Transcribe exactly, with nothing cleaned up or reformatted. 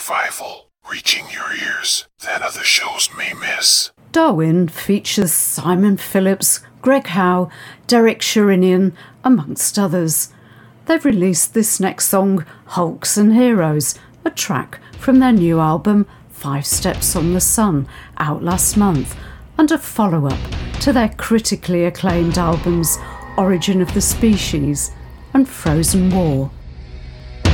revival reaching your ears that other shows may miss. Darwin features Simon Phillips, Greg Howe, Derek Sherinian, amongst others. They've released this next song, Hulks and Heroes, a track from their new album Five Steps on the Sun, out last month, and a follow-up to their critically acclaimed albums Origin of the Species and Frozen War.